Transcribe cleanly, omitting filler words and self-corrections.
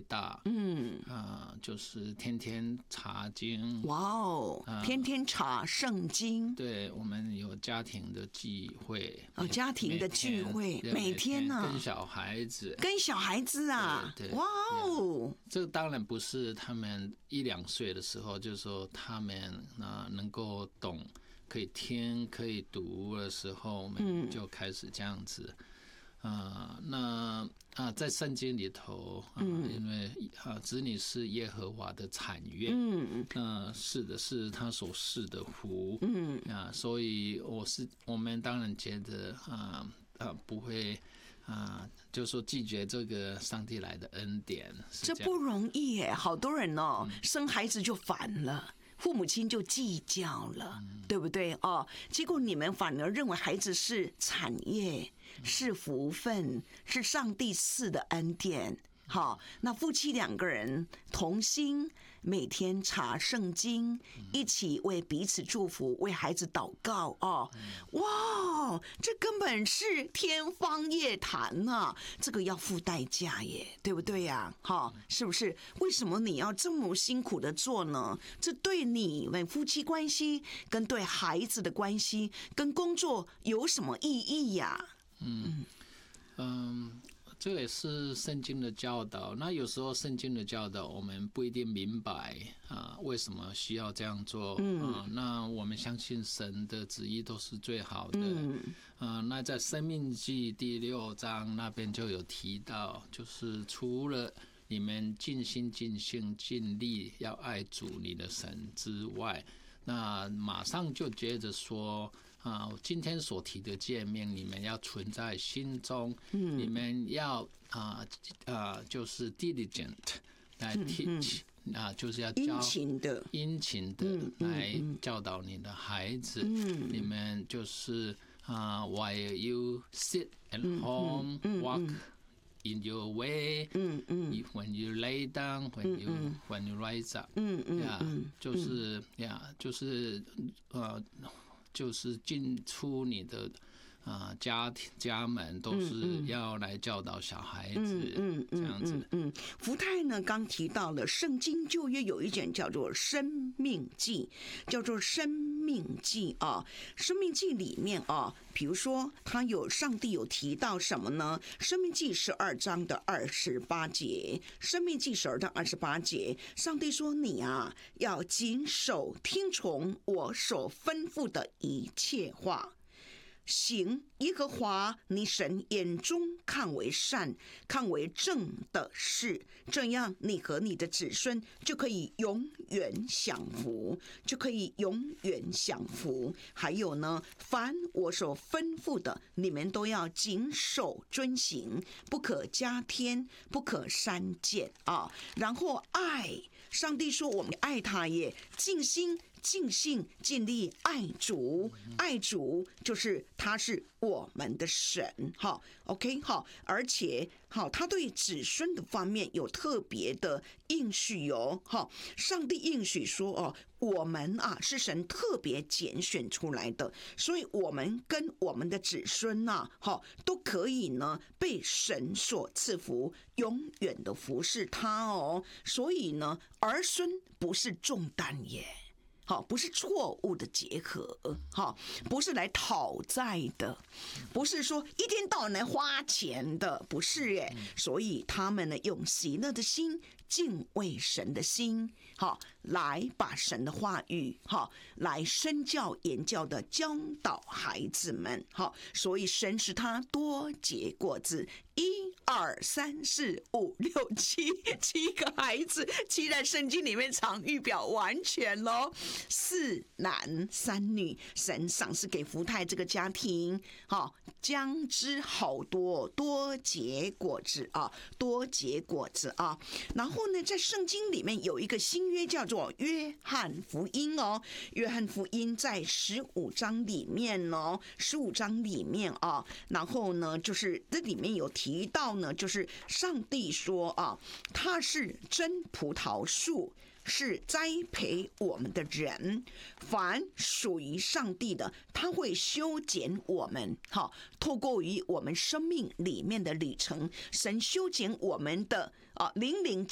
大，就是天天查经。 哇哦，天天查圣经。 对，我们有家庭的聚会。 家庭的聚会，每天呢， 跟小孩子啊， 对， 哇哦， 这当然不是他们1-2岁的时候，就是说他们能够懂，可以听，可以读的时候，我们就开始这样子。在圣经里头，因为子女是耶和华的产业，是的，是他所赐的福，所以我们当然觉得不会就是说拒绝这个上帝来的恩典， 这不容易耶，好多人生孩子就烦了。父母亲就计较了，对不对结果你们反而认为孩子是产业，是福分，是上帝赐的恩典。好，那夫妻2个人同心，每天查圣经，一起为彼此祝福，为孩子祷告哇，这根本是天方夜谭啊！这个要付代价耶，对不对呀？是不是？为什么你要这么辛苦的做呢？这对你们夫妻关系、跟对孩子的关系、跟工作有什么意义呀？ 这也是圣经的教导。那有时候圣经的教导我们不一定明白为什么需要这样做那我们相信神的旨意都是最好的那在申命记第6章那边就有提到，就是除了你们尽心尽性尽力要爱主你的神之外，那马上就接着说今天所提的诫命，你们要存在心中，你们要就是 diligent 来 teach，就是要殷勤的来教导你的孩子。你们就是while you sit at home, walk in your way, when you lay down, when you rise up，就是进出你的家门都是要来教导小孩子，这样子。 福泰呢刚提到了圣经旧约有一卷叫做生命记，生命记里面比如说上帝有提到什么呢？生命记12章的28节，生命记12章28节，上帝说你要谨守听从我所吩咐的一切话，行耶和华你神眼中看为善看为正的事，这样你和你的子孙就可以永远享福，还有呢，凡我所吩咐的，你们都要谨守遵行，不可加添，不可删减然后爱，上帝说我们爱他也尽心尽性尽力爱主，就是他是我们的神，OK 而且他对子孙的方面有特别的应许上帝应许说我们是神特别拣选出来的，所以我们跟我们的子孙都可以呢被神所赐福，永远的服侍他所以呢儿孙不是重担耶，不是错误的结合，不是来讨债的，不是说一天到晚来花钱的，不是耶。所以他们呢用喜乐的心，敬畏神的心，来把神的话语来身教言教的教导孩子们，所以神使他多结果子，1、2、3、4、5、6、7个孩子，期在圣经里面常预表完全咯，4男3女，神赏赐给福泰这个家庭将之好多结果子然后呢在圣经里面有一个新约叫做约翰福音约翰福音在15章里面然后呢就是这里面有提到呢，就是上帝说他是真葡萄树，是栽培我们的人，凡属于上帝的，他会修剪我们透过于我们生命里面的旅程，神修剪我们的零零